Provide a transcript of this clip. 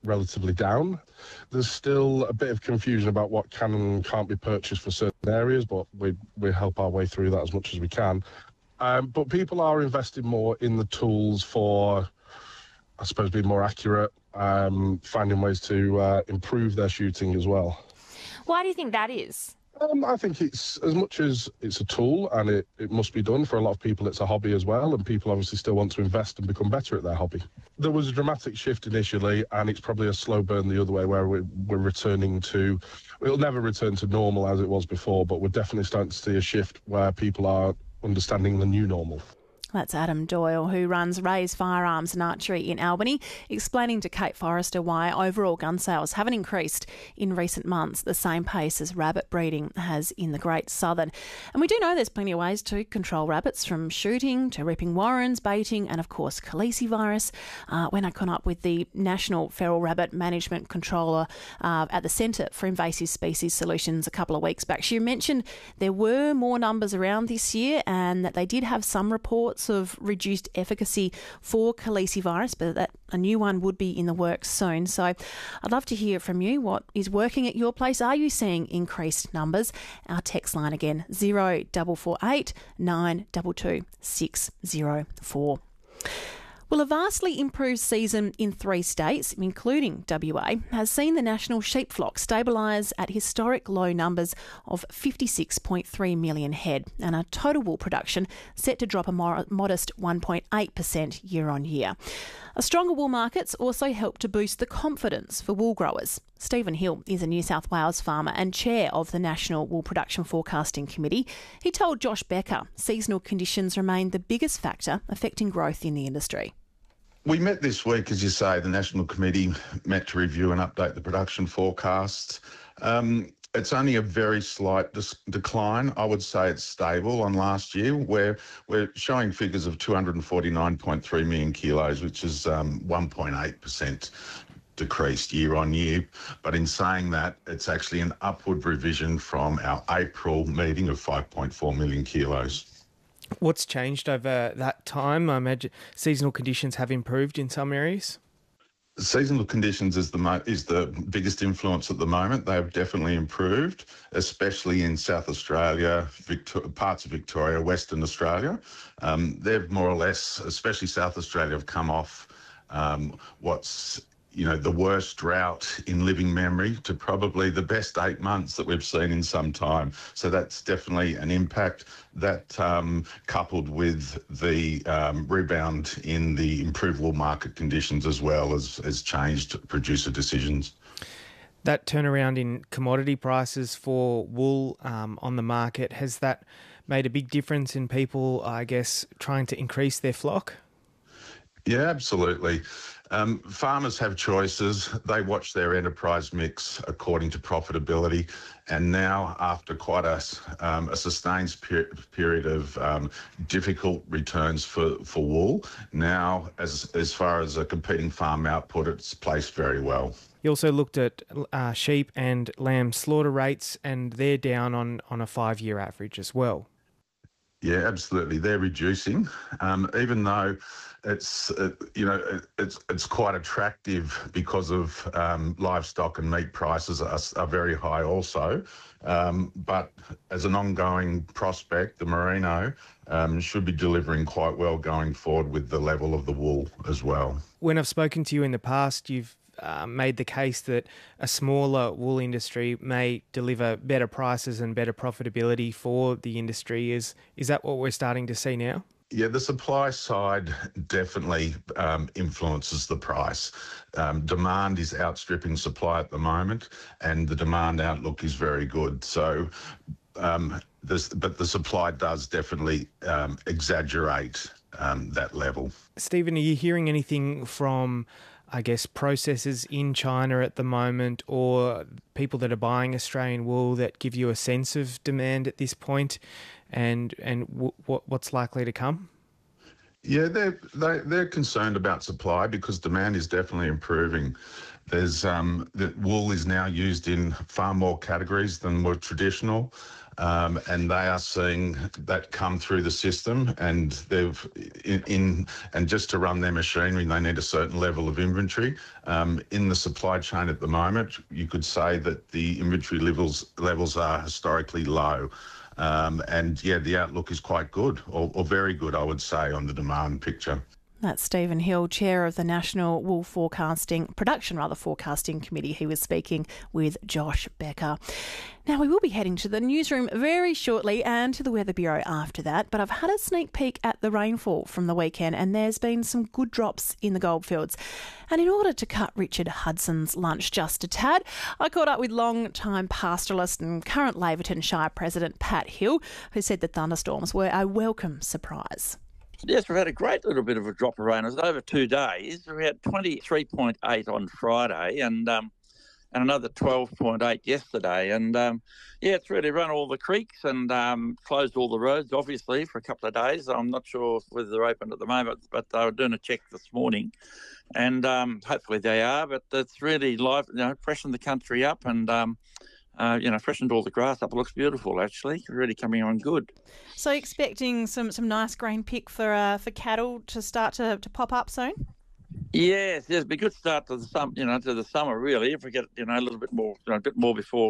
relatively down. There's still a bit of confusion about what can and can't be purchased for certain areas, but we help our way through that as much as we can. But people are investing more in the tools for, I suppose, being more accurate, finding ways to improve their shooting as well. Why do you think that is? I think it's, as much as it's a tool and it must be done, for a lot of people it's a hobby as well, and people obviously still want to invest and become better at their hobby. There was a dramatic shift initially, and it's probably a slow burn the other way, where we're returning to, it'll never return to normal as it was before, but we're definitely starting to see a shift where people are understanding the new normal. That's Adam Doyle, who runs Ray's Firearms and Archery in Albany, explaining to Kate Forrester why overall gun sales haven't increased in recent months at the same pace as rabbit breeding has in the Great Southern. And we do know there's plenty of ways to control rabbits, from shooting to ripping warrens, baiting, and of course calicivirus. When I caught up with the National Feral Rabbit Management Controller at the Centre for Invasive Species Solutions a couple of weeks back, she mentioned there were more numbers around this year and that they did have some reports of reduced efficacy for calicivirus, but that a new one would be in the works soon. So I'd love to hear from you. What is working at your place? Are you seeing increased numbers? Our text line again, 0448 922 604. Well, a vastly improved season in 3 states, including WA, has seen the national sheep flock stabilise at historic low numbers of 56.3 million head, and a total wool production set to drop a modest 1.8% year on year. A stronger wool market's also helped to boost the confidence for wool growers. Stephen Hill is a New South Wales farmer and chair of the National Wool Production Forecasting Committee. He told Josh Becker seasonal conditions remain the biggest factor affecting growth in the industry. We met this week, as you say, the National Committee met to review and update the production forecasts. It's only a very slight decline. I would say it's stable on last year, where we're showing figures of 249.3 million kilos, which is 1.8% decreased year on year. But in saying that, it's actually an upward revision from our April meeting of 5.4 million kilos. What's changed over that time? I imagine seasonal conditions have improved in some areas. Seasonal conditions is the biggest influence at the moment. They have definitely improved, especially in South Australia, parts of Victoria, Western Australia. They've more or less, especially South Australia, have come off what's the worst drought in living memory to probably the best 8 months that we've seen in some time. So that's definitely an impact. That coupled with the rebound in the improved wool market conditions as well has changed producer decisions. That turnaround in commodity prices for wool on the market, has that made a big difference in people, I guess, trying to increase their flock? Yeah, absolutely. Farmers have choices. They watch their enterprise mix according to profitability. And now, after quite a sustained period of difficult returns for wool, now, as far as a competing farm output, it's placed very well. You also looked at sheep and lamb slaughter rates, and they're down on a 5-year average as well. Yeah, absolutely. They're reducing, even though it's quite attractive because of livestock and meat prices are very high also. But as an ongoing prospect, the merino should be delivering quite well going forward with the level of the wool as well. When I've spoken to you in the past, you've made the case that a smaller wool industry may deliver better prices and better profitability for the industry. Is that what we're starting to see now? Yeah, the supply side definitely influences the price. Demand is outstripping supply at the moment, and the demand outlook is very good. So, but the supply does definitely exaggerate that level. Stephen, are you hearing anything from, I guess, processors in China at the moment, or people that are buying Australian wool that give you a sense of demand at this point, and what's likely to come? Yeah, they're concerned about supply because demand is definitely improving. There's that wool is now used in far more categories than were traditional. And they are seeing that come through the system, and they've and just to run their machinery, they need a certain level of inventory. In the supply chain at the moment, you could say that the inventory levels are historically low. And yeah, the outlook is quite good, or very good, I would say, on the demand picture. That's Stephen Hill, Chair of the National Wool Forecasting Committee. He was speaking with Josh Becker. Now, we will be heading to the newsroom very shortly and to the Weather Bureau after that, but I've had a sneak peek at the rainfall from the weekend, and there's been some good drops in the goldfields. And in order to cut Richard Hudson's lunch just a tad, I caught up with long-time pastoralist and current Laverton Shire President Pat Hill, who said the thunderstorms were a welcome surprise. Yes, we've had a great little bit of a drop of rain. It was over 2 days. We had 23.8 on Friday and another 12.8 yesterday. And, it's really run all the creeks and closed all the roads, obviously, for a couple of days. I'm not sure whether they're open at the moment, but they were doing a check this morning. And hopefully they are. But it's really freshened the country up and freshened all the grass up. It looks beautiful, actually. Really coming on good. So expecting some nice grain pick for cattle to start to pop up soon? Yes, it'd be a good start to the summer, really. If we get, a little bit more, before